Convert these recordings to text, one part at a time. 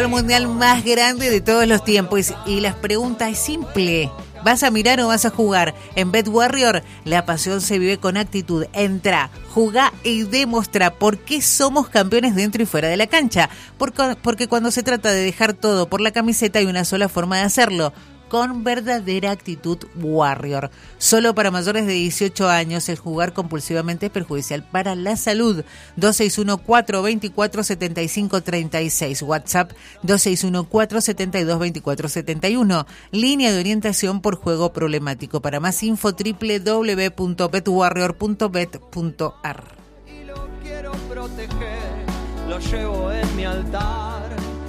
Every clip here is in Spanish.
El mundial más grande de todos los tiempos. Y la pregunta es simple. ¿Vas a mirar o vas a jugar? En BetWarrior, la pasión se vive con actitud. Entra, jugá y demuestra por qué somos campeones dentro y fuera de la cancha. Porque cuando se trata de dejar todo por la camiseta hay una sola forma de hacerlo. Con verdadera actitud Warrior. Solo para mayores de 18 años, el jugar compulsivamente es perjudicial para la salud. 261-424-7536. WhatsApp 261-472-2471. Línea de orientación por juego problemático. Para más info, www.betwarrior.bet.ar. Y lo quiero proteger, lo llevo en mi altar.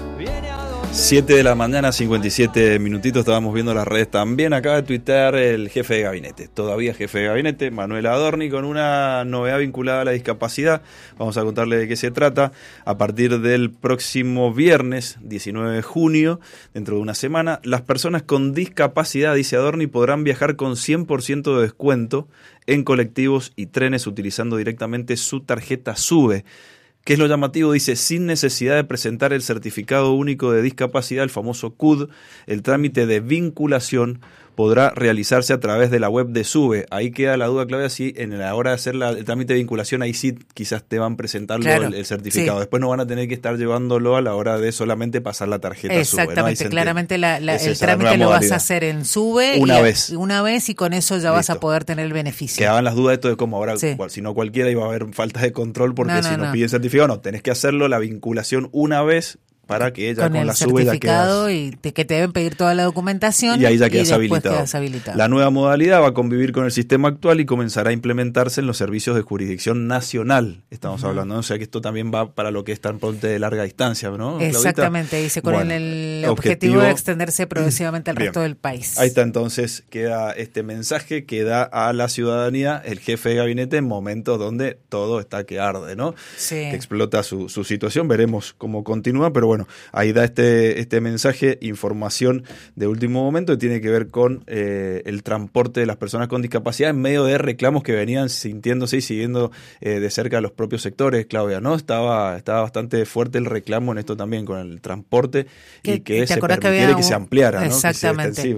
7 de la mañana, 57 minutitos, estábamos viendo las redes también. Acaba de tuitear el jefe de gabinete, todavía jefe de gabinete, Manuel Adorni, con una novedad vinculada a la discapacidad. Vamos a contarle de qué se trata. A partir del próximo viernes, 19 de junio, dentro de una semana, las personas con discapacidad, dice Adorni, podrán viajar con 100% de descuento en colectivos y trenes utilizando directamente su tarjeta SUBE. ¿Qué es lo llamativo? Dice, sin necesidad de presentar el certificado único de discapacidad, el famoso CUD, el trámite de vinculación podrá realizarse a través de la web de SUBE. Ahí queda la duda, Claudia, si en la hora de hacer el trámite de vinculación, ahí sí quizás te van presentando el certificado. Sí. Después no van a tener que estar llevándolo a la hora de solamente pasar la tarjeta Exactamente, SUBE, ¿no? Claramente el trámite lo vas a hacer en SUBE una vez y con eso ya Listo. Vas a poder tener el beneficio. Quedaban las dudas de esto de cómo ahora, si no cualquiera iba a haber falta de control porque si no piden certificado, no, tenés que hacerlo la vinculación una vez para que ella con la SUBE ya quedas... y que te deben pedir toda la documentación y ahí ya quedas habilitado. La nueva modalidad va a convivir con el sistema actual y comenzará a implementarse en los servicios de jurisdicción nacional. Estamos hablando, ¿no? O sea que esto también va para lo que es transporte de larga distancia, ¿no? Exactamente, Claudita? Dice con el objetivo de extenderse progresivamente al resto del país. Ahí está entonces, queda este mensaje que da a la ciudadanía el jefe de gabinete en momentos donde todo está que arde, ¿no? Sí. Que explota su situación, veremos cómo continúa, pero bueno, ahí da este mensaje, información de último momento que tiene que ver con el transporte de las personas con discapacidad en medio de reclamos que venían sintiéndose y siguiendo de cerca a los propios sectores, Claudia, ¿no? Estaba bastante fuerte el reclamo en esto también con el transporte y que se permitiera que se ampliara, ¿no? Exactamente.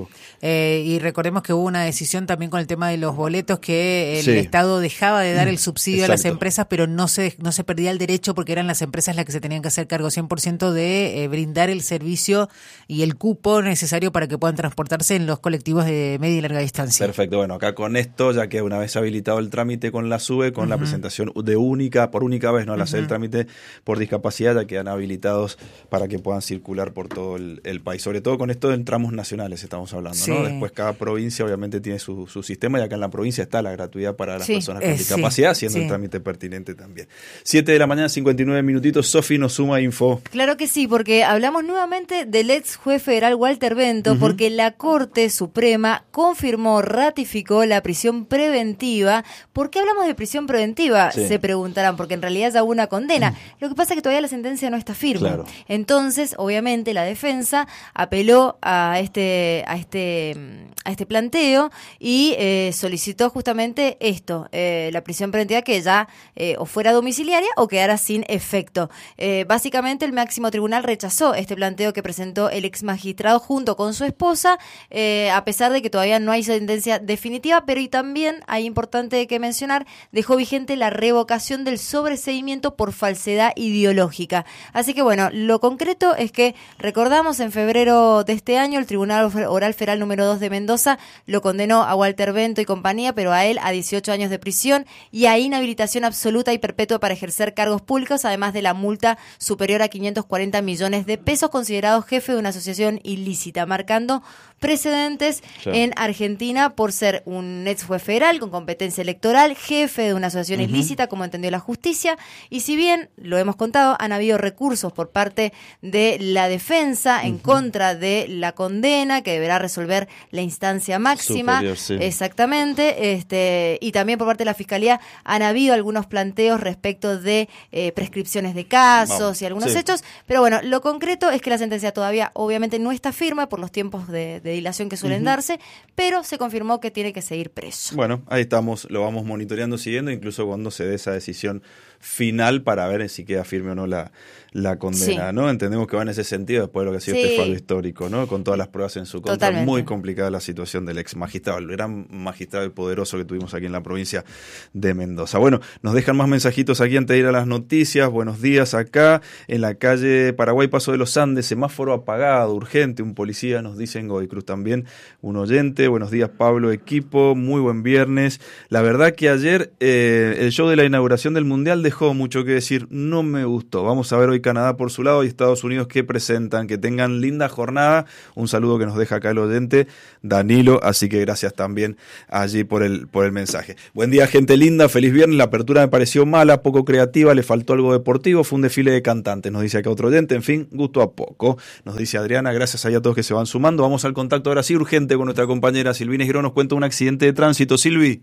Y recordemos que hubo una decisión también con el tema de los boletos que el Estado dejaba de dar el subsidio a las empresas, pero no se perdía el derecho porque eran las empresas las que se tenían que hacer cargo 100% de brindar el servicio y el cupo necesario para que puedan transportarse en los colectivos de media y larga distancia. Perfecto, bueno, acá con esto, ya que una vez habilitado el trámite con la SUBE, con la presentación por única vez, ¿no? Al hacer el trámite por discapacidad, ya quedan habilitados para que puedan circular por todo el país. Sobre todo con esto en tramos nacionales estamos hablando, ¿no? Después cada provincia obviamente tiene su sistema y acá en la provincia está la gratuidad para las personas con discapacidad, haciendo el trámite pertinente también. 7 de la mañana, 59 minutitos. Sofi nos suma info. Claro que sí, porque hablamos nuevamente del ex juez federal Walter Bento, porque la Corte Suprema ratificó la prisión preventiva. ¿Por qué hablamos de prisión preventiva? Se preguntarán, porque en realidad ya hubo una condena. Lo que pasa es que todavía la sentencia no está firme. Claro. Entonces, obviamente, la defensa apeló a este planteo y solicitó justamente esto, la prisión preventiva que ya o fuera domiciliaria o quedara sin efecto. Básicamente, el máximo tribunal rechazó este planteo que presentó el ex magistrado junto con su esposa, a pesar de que todavía no hay sentencia definitiva, pero y también, hay importante que mencionar, dejó vigente la revocación del sobreseimiento por falsedad ideológica. Así que bueno, lo concreto es que recordamos en febrero de este año el Tribunal Oral Federal número 2 de Mendoza lo condenó a Walter Bento y compañía, pero a él a 18 años de prisión y a inhabilitación absoluta y perpetua para ejercer cargos públicos, además de la multa superior a 540 millones de pesos, considerado jefe de una asociación ilícita, marcando precedentes en Argentina por ser un ex juez federal con competencia electoral, jefe de una asociación ilícita, como entendió la justicia, y si bien, lo hemos contado, han habido recursos por parte de la defensa en contra de la condena, que deberá resolver la instancia máxima. Superior, Exactamente, y también por parte de la Fiscalía han habido algunos planteos respecto de prescripciones de casos y algunos hechos, pero bueno, lo concreto es que la sentencia todavía obviamente no está firme por los tiempos de dilación que suelen darse, pero se confirmó que tiene que seguir preso. Bueno, ahí estamos, lo vamos monitoreando, siguiendo, incluso cuando se dé esa decisión final para ver si queda firme o no la condena, Sí. ¿no? Entendemos que va en ese sentido después de lo que ha sido Sí. este fallo histórico, ¿no? Con todas las pruebas en su contra. Totalmente. Muy complicada la situación del ex magistrado, el gran magistrado y poderoso que tuvimos aquí en la provincia de Mendoza. Bueno, nos dejan más mensajitos aquí antes de ir a las noticias. Buenos días acá, en la calle Paraguay, Paso de los Andes, semáforo apagado, urgente, un policía, nos dice en Godoy Cruz también, un oyente. Buenos días, Pablo, equipo, muy buen viernes. La verdad que ayer el show de la inauguración del Mundial dejó mucho que decir, no me gustó. Vamos a ver hoy Canadá por su lado y Estados Unidos qué presentan, que tengan linda jornada. Un saludo que nos deja acá el oyente, Danilo, así que gracias también allí por el mensaje. Buen día, gente linda, feliz viernes. La apertura me pareció mala, poco creativa, le faltó algo deportivo, fue un desfile de cantantes, nos dice acá otro oyente, en fin, gusto a poco. Nos dice Adriana, gracias ahí a todos que se van sumando. Vamos al contacto ahora sí urgente con nuestra compañera Silvina Girón, nos cuenta un accidente de tránsito. Silvi.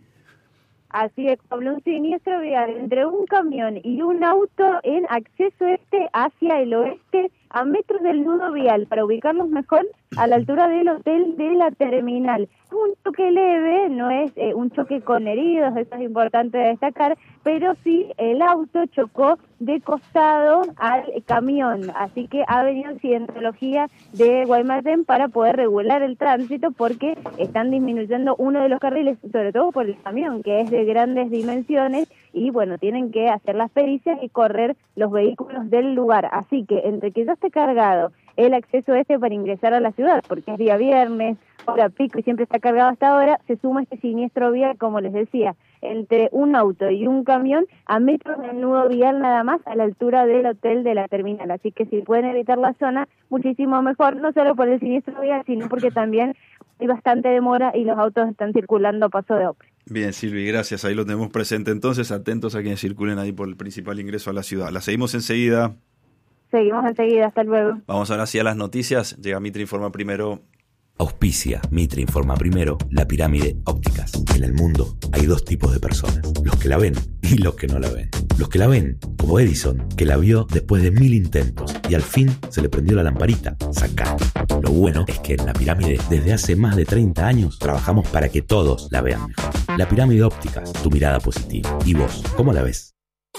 Así es, Pablo, un siniestro vial entre un camión y un auto en acceso hacia el oeste, a metros del nudo vial, para ubicarlos mejor, a la altura del hotel de la terminal. Un choque leve, no es un choque con heridos, eso es importante destacar, pero sí el auto chocó de costado al camión, así que ha venido accidentología de Guaymallén para poder regular el tránsito, porque están disminuyendo uno de los carriles, sobre todo por el camión, que es de grandes dimensiones, y bueno, tienen que hacer las pericias y correr los vehículos del lugar. Así que entre que ya esté cargado el acceso para ingresar a la ciudad, porque es día viernes, hora pico y siempre está cargado hasta ahora, se suma este siniestro vial, como les decía, entre un auto y un camión a metros del nudo vial nada más, a la altura del hotel de la terminal. Así que si pueden evitar la zona, muchísimo mejor, no solo por el siniestro vial, sino porque también hay bastante demora y los autos están circulando a paso de obra. Bien, Silvi, gracias. Ahí lo tenemos presente. Entonces, atentos a quienes circulen ahí por el principal ingreso a la ciudad. La seguimos enseguida. Seguimos enseguida, hasta luego. Vamos ahora sí a las noticias. Llega Mitre Informa primero. Auspicia Mitre Informa primero, La Pirámide Ópticas. En el mundo hay dos tipos de personas, los que la ven y los que no la ven. Los que la ven, como Edison, que la vio después de 1000 intentos y al fin se le prendió la lamparita. Sacá. Lo bueno es que en La Pirámide, desde hace más de 30 años, trabajamos para que todos la vean mejor. La Pirámide Ópticas, tu mirada positiva. ¿Y vos, cómo la ves?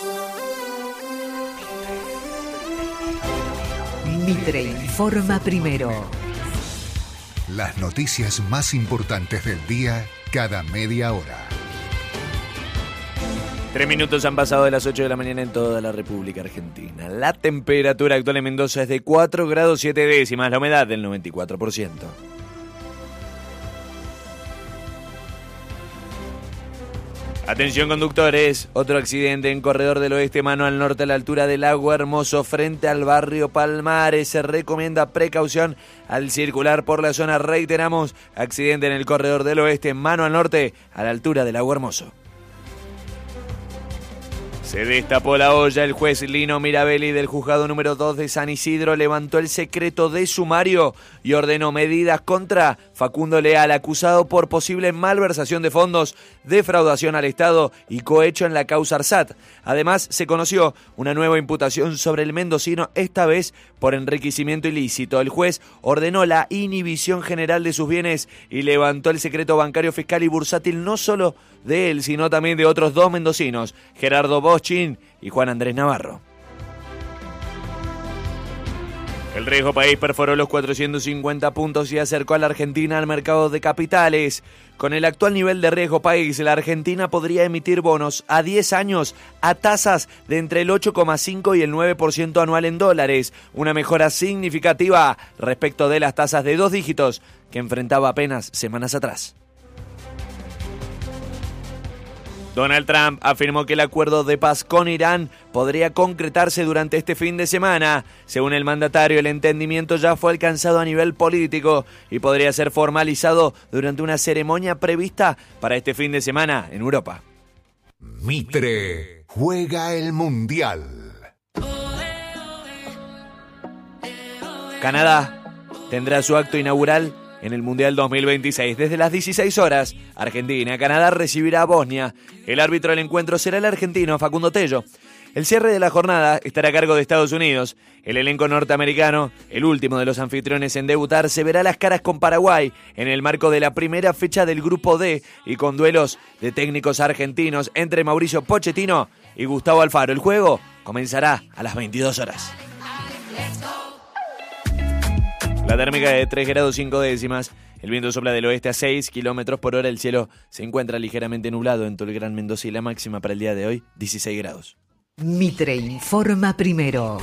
Mitre Informa primero. Las noticias más importantes del día cada media hora. 3 minutos han pasado de las 8 de la mañana en toda la República Argentina. La temperatura actual en Mendoza es de 4 grados 7 décimas, la humedad del 94%. Atención conductores, otro accidente en Corredor del Oeste, mano al norte a la altura del Lago Hermoso frente al barrio Palmares. Se recomienda precaución al circular por la zona. Reiteramos, accidente en el Corredor del Oeste, mano al norte a la altura del Lago Hermoso. Se destapó la olla. El juez Lino Mirabelli del juzgado número 2 de San Isidro levantó el secreto de sumario y ordenó medidas contra Facundo Leal, acusado por posible malversación de fondos, defraudación al Estado y cohecho en la causa ARSAT. Además, se conoció una nueva imputación sobre el mendocino, esta vez por enriquecimiento ilícito. El juez ordenó la inhibición general de sus bienes y levantó el secreto bancario, fiscal y bursátil no solo de él, sino también de otros 2 mendocinos, Gerardo Boschin y Juan Andrés Navarro. El riesgo país perforó los 450 puntos y acercó a la Argentina al mercado de capitales. Con el actual nivel de riesgo país, la Argentina podría emitir bonos a 10 años a tasas de entre el 8,5 y el 9% anual en dólares, una mejora significativa respecto de las tasas de 2 dígitos que enfrentaba apenas semanas atrás. Donald Trump afirmó que el acuerdo de paz con Irán podría concretarse durante este fin de semana. Según el mandatario, el entendimiento ya fue alcanzado a nivel político y podría ser formalizado durante una ceremonia prevista para este fin de semana en Europa. Mitre juega el Mundial. Canadá tendrá su acto inaugural en el Mundial 2026. Desde las 16 horas, Argentina-Canadá recibirá a Bosnia. El árbitro del encuentro será el argentino Facundo Tello. El cierre de la jornada estará a cargo de Estados Unidos. El elenco norteamericano, el último de los anfitriones en debutar, se verá las caras con Paraguay en el marco de la primera fecha del Grupo D y con duelos de técnicos argentinos entre Mauricio Pochettino y Gustavo Alfaro. El juego comenzará a las 22 horas. La térmica de 3 grados 5 décimas. El viento sopla del oeste a 6 kilómetros por hora. El cielo se encuentra ligeramente nublado en todo el Gran Mendoza y la máxima para el día de hoy, 16 grados. Mitre informa primero.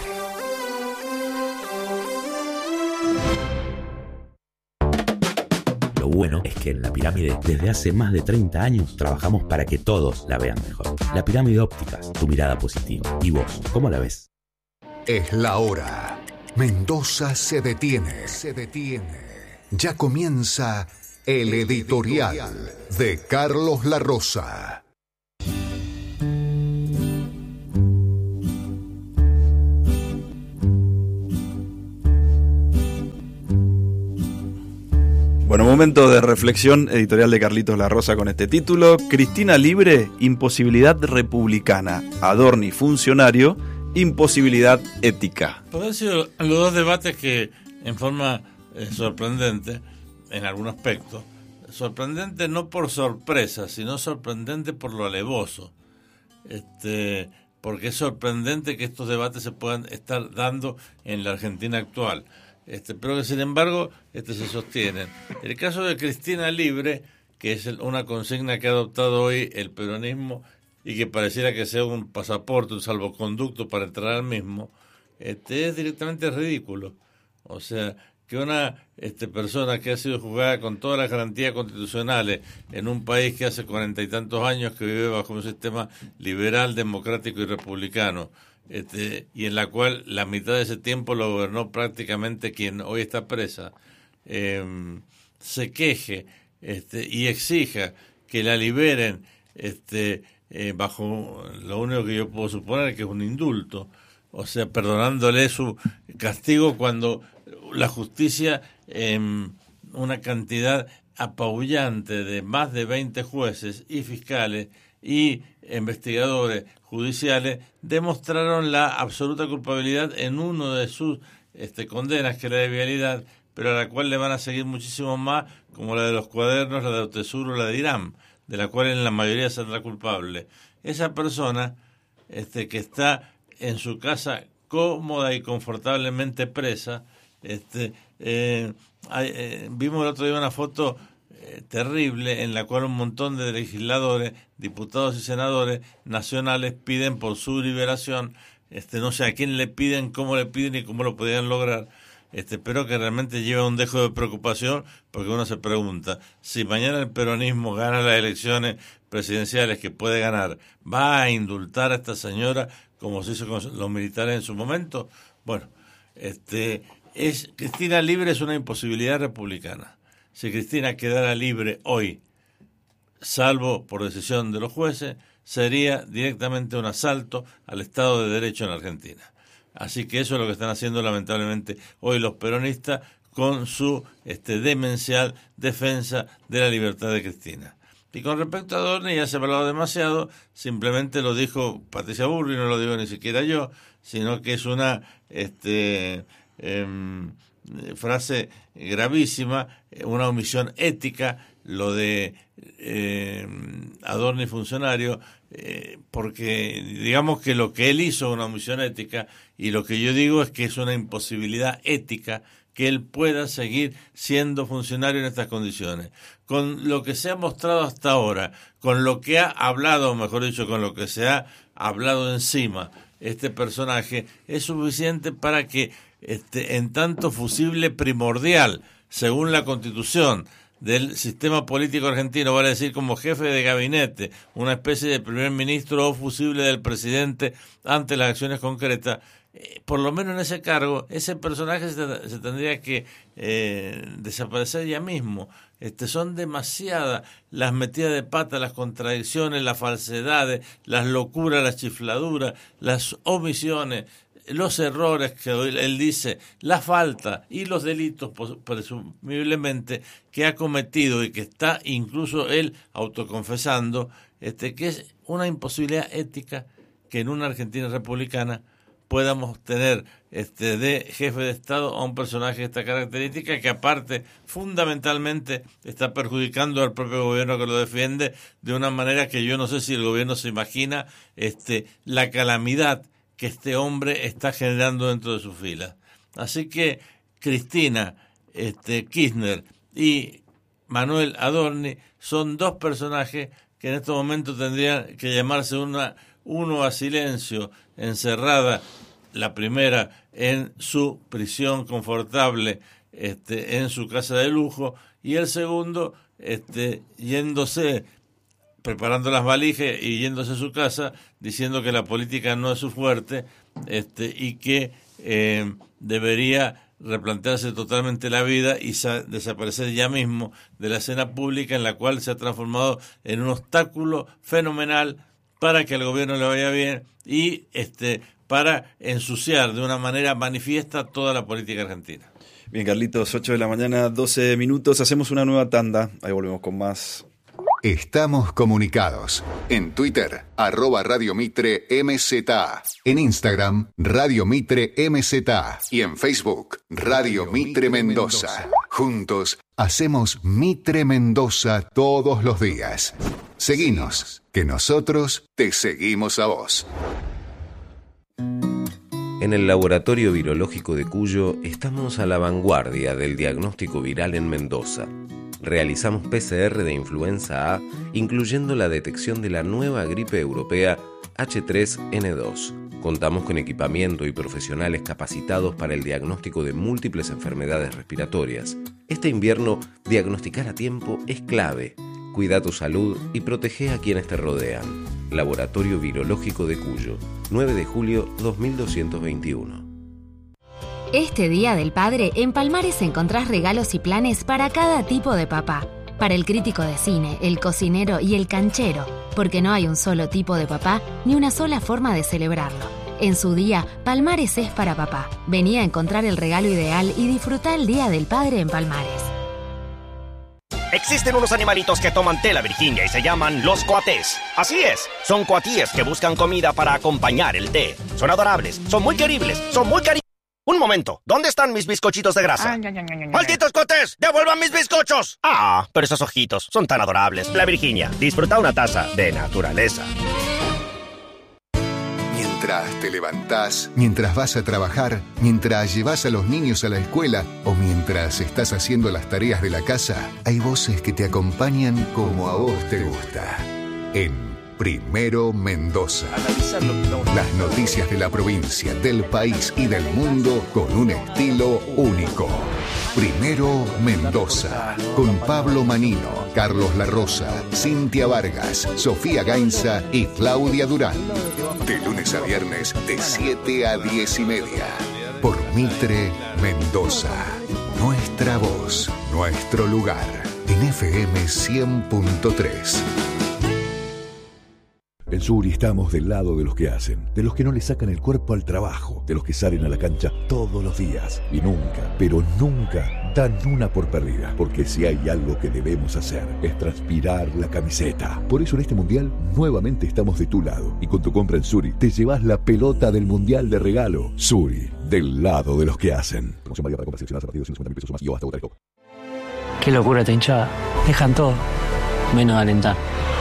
Lo bueno es que en La Pirámide, desde hace más de 30 años, trabajamos para que todos la vean mejor. La Pirámide Ópticas, tu mirada positiva. ¿Y vos, cómo la ves? Es la hora. Mendoza se detiene. Ya comienza el editorial de Carlos La Rosa. Bueno, momento de reflexión editorial de Carlitos La Rosa con este título: Cristina libre, imposibilidad republicana. Adorni funcionario, imposibilidad ética. Pues han sido los dos debates que, en forma sorprendente, en algún aspecto, sorprendente no por sorpresa, sino sorprendente por lo alevoso. Porque es sorprendente que estos debates se puedan estar dando en la Argentina actual. Pero que sin embargo se sostienen. El caso de Cristina libre, que es una consigna que ha adoptado hoy el peronismo y que pareciera que sea un pasaporte, un salvoconducto para entrar al mismo, es directamente ridículo. O sea, que una persona que ha sido juzgada con todas las garantías constitucionales en un país que hace 40 y tantos años que vive bajo un sistema liberal, democrático y republicano, y en la cual la mitad de ese tiempo lo gobernó prácticamente quien hoy está presa, se queje y exija que la liberen bajo lo único que yo puedo suponer que es un indulto, o sea, perdonándole su castigo cuando la justicia, una cantidad apabullante de más de 20 jueces y fiscales y investigadores judiciales demostraron la absoluta culpabilidad en uno de sus condenas, que es la de vialidad, pero a la cual le van a seguir muchísimos más, como la de los cuadernos, la de Otesuro, la de Irán, de la cual en la mayoría saldrá culpable. Esa persona que está en su casa cómoda y confortablemente presa, vimos el otro día una foto terrible en la cual un montón de legisladores, diputados y senadores nacionales piden por su liberación. No sé a quién le piden, cómo le piden y cómo lo podrían lograr. Pero que realmente lleva un dejo de preocupación, porque uno se pregunta, si mañana el peronismo gana las elecciones presidenciales, que puede ganar, ¿va a indultar a esta señora como se hizo con los militares en su momento? Bueno, Cristina libre es una imposibilidad republicana. Si Cristina quedara libre hoy, salvo por decisión de los jueces, sería directamente un asalto al Estado de Derecho en Argentina. Así que eso es lo que están haciendo lamentablemente hoy los peronistas con su demencial defensa de la libertad de Cristina. Y con respecto a Adorni, ya se ha hablado demasiado, simplemente lo dijo Patricia Burri, no lo digo ni siquiera yo, sino que es una frase gravísima, una omisión ética, lo de Adorni funcionario, porque digamos que lo que él hizo es una omisión ética, y lo que yo digo es que es una imposibilidad ética que él pueda seguir siendo funcionario en estas condiciones. Con lo que se ha mostrado hasta ahora, con lo que ha hablado, o mejor dicho, con lo que se ha hablado encima este personaje, es suficiente para que en tanto fusible primordial, según la Constitución del sistema político argentino, vale decir como jefe de gabinete, una especie de primer ministro o fusible del presidente ante las acciones concretas, por lo menos en ese cargo, ese personaje se tendría que desaparecer ya mismo. Son demasiadas las metidas de pata, las contradicciones, las falsedades, las locuras, las chifladuras, las omisiones, los errores que él dice, la falta y los delitos presumiblemente que ha cometido y que está incluso él autoconfesando, que es una imposibilidad ética que en una Argentina republicana podamos tener de jefe de Estado a un personaje de esta característica, que aparte fundamentalmente está perjudicando al propio gobierno que lo defiende de una manera que yo no sé si el gobierno se imagina la calamidad que este hombre está generando dentro de sus filas. Así que Cristina Kirchner y Manuel Adorni son dos personajes que en este momento tendrían que llamarse uno a silencio, encerrada, la primera en su prisión confortable, en su casa de lujo, y el segundo yéndose, preparando las valijas y yéndose a su casa, diciendo que la política no es su fuerte, y que debería replantearse totalmente la vida y desaparecer ya mismo de la escena pública, en la cual se ha transformado en un obstáculo fenomenal para que al gobierno le vaya bien y para ensuciar de una manera manifiesta toda la política argentina. Bien, Carlitos, 8 de la mañana, 12 minutos, hacemos una nueva tanda, ahí volvemos con más. Estamos comunicados. En Twitter, @Radio Mitre MZA. En Instagram, Radio Mitre MZA. Y en Facebook, Radio Mitre Mendoza. Juntos, hacemos Mitre Mendoza todos los días. Seguinos, que nosotros te seguimos a vos. En el Laboratorio Virológico de Cuyo estamos a la vanguardia del diagnóstico viral en Mendoza. Realizamos PCR de influenza A, incluyendo la detección de la nueva gripe europea H3N2. Contamos con equipamiento y profesionales capacitados para el diagnóstico de múltiples enfermedades respiratorias. Este invierno, diagnosticar a tiempo es clave. Cuida tu salud y protege a quienes te rodean. Laboratorio Virológico de Cuyo, 9 de julio 2221. Este Día del Padre, en Palmares encontrás regalos y planes para cada tipo de papá. Para el crítico de cine, el cocinero y el canchero, porque no hay un solo tipo de papá ni una sola forma de celebrarlo. En su día, Palmares es para papá. Vení a encontrar el regalo ideal y disfrutá el Día del Padre en Palmares. Existen unos animalitos que toman té la Virginia y se llaman los coatés. Así es, son coatíes que buscan comida para acompañar el té. Son adorables, son muy queribles, Un momento, ¿dónde están mis bizcochitos de grasa? ¡Malditos coatés! ¡Devuelvan mis bizcochos! Ah, pero esos ojitos son tan adorables. La Virginia, disfruta una taza de naturaleza. Mientras te levantás, mientras vas a trabajar, mientras llevas a los niños a la escuela o mientras estás haciendo las tareas de la casa, hay voces que te acompañan como a vos te gusta. En Primero Mendoza. Las noticias de la provincia, del país y del mundo con un estilo único. Primero Mendoza, con Pablo Manino, Carlos La Rosa, Cintia Vargas, Sofía Gainza y Claudia Durán. De lunes a viernes, de 7 a 10:30. Por Mitre Mendoza. Nuestra voz, nuestro lugar. En FM 100.3. En Suri estamos del lado de los que hacen, de los que no le sacan el cuerpo al trabajo, de los que salen a la cancha todos los días y nunca, pero nunca dan una por perdida, porque si hay algo que debemos hacer es transpirar la camiseta. Por eso en este mundial nuevamente estamos de tu lado y con tu compra en Suri te llevas la pelota del mundial de regalo. Suri, del lado de los que hacen. Promoción válida para compras seleccionadas a partir de 250 pesos o más y hasta votar. Qué locura esta hinchada. Dejan todo, menos de alentar.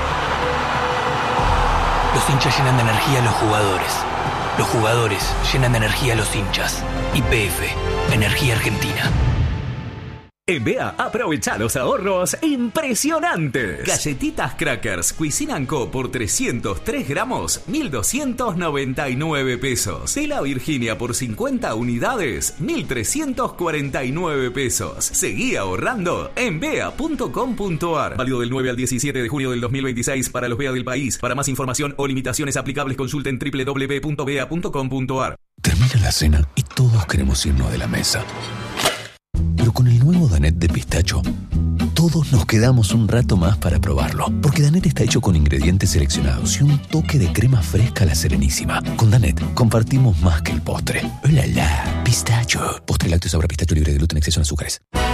Los hinchas llenan de energía a los jugadores. Los jugadores llenan de energía a los hinchas. YPF, Energía Argentina. En BEA, aprovecha los ahorros impresionantes. Galletitas Crackers Cuisine & Co por 303 gramos, 1.299 pesos. Tela Virginia por 50 unidades, 1.349 pesos. Seguí ahorrando en bea.com.ar. Válido del 9 al 17 de junio del 2026 para los BEA del país. Para más información o limitaciones aplicables, consulten www.bea.com.ar. Termina la cena y todos queremos irnos de la mesa. Pero con el nuevo Danet de pistacho, todos nos quedamos un rato más para probarlo. Porque Danet está hecho con ingredientes seleccionados y un toque de crema fresca a la Serenísima. Con Danet compartimos más que el postre. ¡Oh, la, la! Pistacho. Postre lácteo sabor a pistacho libre de gluten, exceso en azúcares.